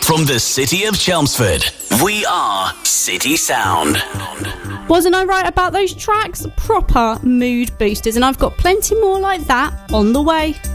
From the city of Chelmsford, we are City Sound. Wasn't I right about those tracks? Proper mood boosters, and I've got plenty more like that on the way.